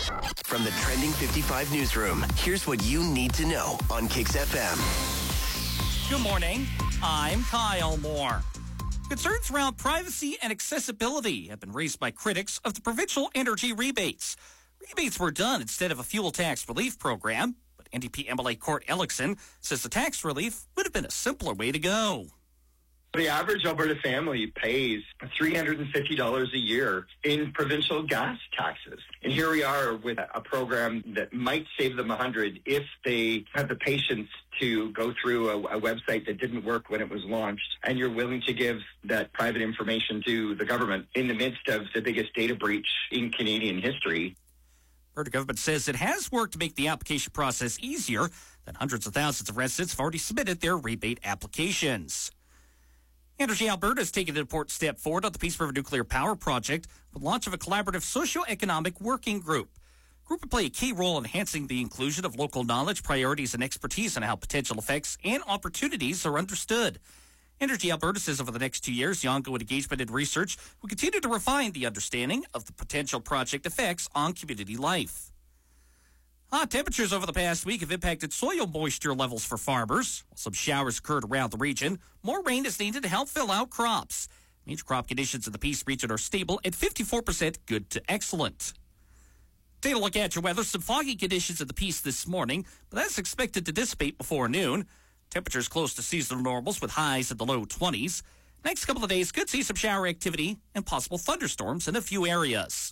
From the Trending 55 newsroom, here's what you need to know on Kicks FM. Good morning. I'm Kyle Moore. Concerns around privacy and accessibility have been raised by critics of the provincial energy rebates. Rebates were done instead of a fuel tax relief program, but NDP MLA Court Ellickson says the tax relief would have been a simpler way to go. The average Alberta family pays $350 a year in provincial gas taxes. And here we are with a program that might save them $100 if they have the patience to go through a website that didn't work when it was launched, and you're willing to give that private information to the government in the midst of the biggest data breach in Canadian history. Alberta government says it has worked to make the application process easier, that hundreds of thousands of residents have already submitted their rebate applications. Energy Alberta has taken an important step forward on the Peace River Nuclear Power Project with the launch of a collaborative socio-economic working group. The group will play a key role in enhancing the inclusion of local knowledge, priorities, and expertise on how potential effects and opportunities are understood. Energy Alberta says over the next 2 years, the ongoing engagement and research will continue to refine the understanding of the potential project effects on community life. Hot temperatures over the past week have impacted soil moisture levels for farmers. While some showers occurred around the region, more rain is needed to help fill out crops. Major crop conditions in the Peace region are stable at 54% good to excellent. Take a look at your weather. Some foggy conditions in the Peace this morning, but that's expected to dissipate before noon. Temperatures close to seasonal normals with highs in the low 20s. Next couple of days could see some shower activity and possible thunderstorms in a few areas.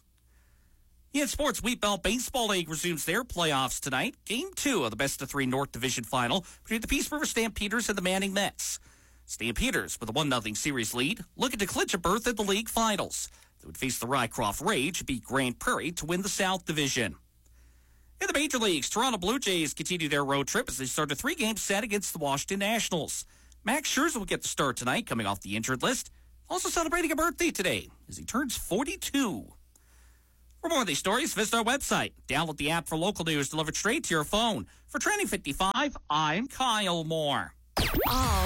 In sports, Wheat Belt Baseball League resumes their playoffs tonight. Game 2 of the best-of-3 North Division final between the Peace River Stampeders and the Manning Mets. Stampeders, with a 1-0 series lead, looking to clinch a berth in the league finals. They would face the Rycroft Rage, beat Grand Prairie to win the South Division. In the Major Leagues, Toronto Blue Jays continue their road trip as they start a 3-game set against the Washington Nationals. Max Scherzer will get the start tonight, coming off the injured list. Also celebrating a birthday today as he turns 42. For more of these stories, visit our website. Download the app for local news delivered straight to your phone. For Trending 55, I'm Kyle Moore.